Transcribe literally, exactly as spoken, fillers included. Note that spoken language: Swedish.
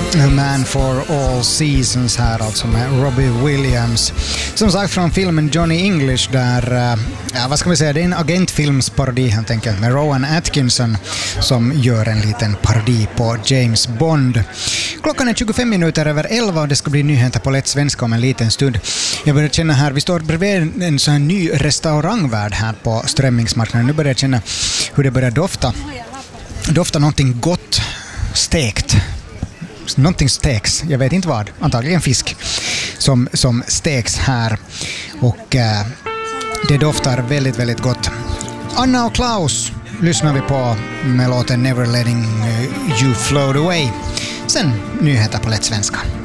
A Man for All Seasons här alltså med Robbie Williams. Som sagt från filmen Johnny English där, ja, vad ska vi säga, det är en agentfilmsparodi helt enkelt med Rowan Atkinson som gör en liten parodi på James Bond. Klockan är tjugofem minuter över elva och det ska bli nyheter på lätt svenska om en liten stund. Jag börjar känna här, vi står bredvid en sån här ny restaurangvärld här på strömmingsmarknaden. Nu börjar jag känna hur det börjar dofta. Dofta någonting gott, stekt. Någonting steks, jag vet inte vad, antagligen fisk som, som steks här och äh, det doftar väldigt, väldigt gott. Anna och Klaus lyssnar vi på med låten Never Letting You Float Away. Sen nyheter på lätt svenska.